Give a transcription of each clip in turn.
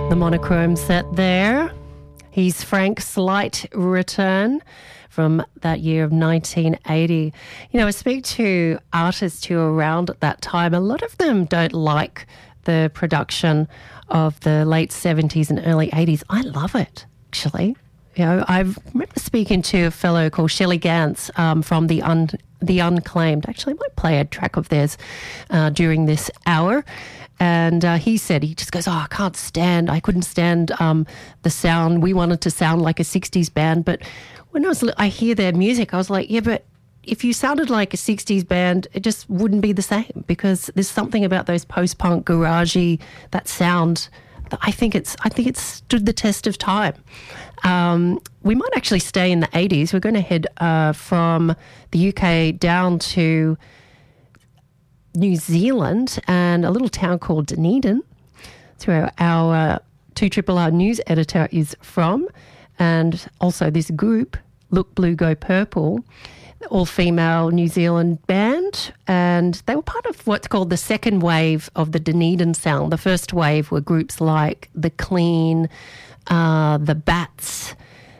The Monochrome set there. He's Frank Slight Return from that year of 1980. You know, I speak to artists who were around at that time. A lot of them don't like the production of the late 70s and early 80s. I love it, actually. You know, I remember speaking to a fellow called Shelley Gantz from the Unclaimed. Actually, I might play a track of theirs during this hour. And he said, he just goes, I couldn't stand the sound. We wanted to sound like a 60s band. But when I hear their music, I was like, yeah, but if you sounded like a 60s band, it just wouldn't be the same, because there's something about those post-punk, garagey, that sound that I think it's stood the test of time. We might actually stay in the 80s. We're going to head from the UK down to New Zealand and a little town called Dunedin. That's where our 2RRR news editor is from. And also this group, Look Blue Go Purple, all-female New Zealand band. And they were part of what's called the second wave of the Dunedin sound. The first wave were groups like The Clean, The Bats,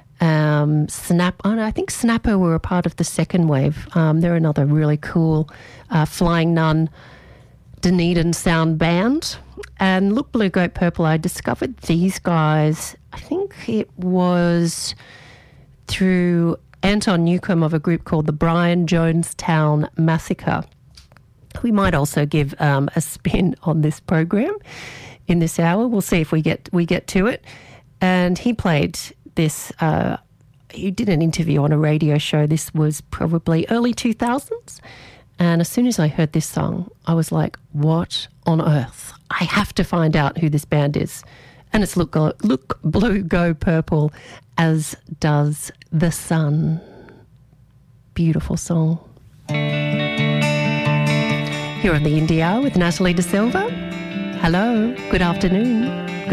Snap. Oh, no, I think Snapper were a part of the second wave. They're another really cool Flying Nun Dunedin sound band. And Look Blue Go Purple, I discovered these guys, I think it was through Anton Newcomb of a group called the Brian Jonestown Massacre. We might also give a spin on this program in this hour. We'll see if we get to it. And he played this, he did an interview on a radio show. This was probably early 2000s. And as soon as I heard this song, I was like, what on earth? I have to find out who this band is. And it's Look Blue Go Purple, as does The Sun. Beautiful song. Here on the Indie Hour with Natalie De Silva. Hello, good afternoon.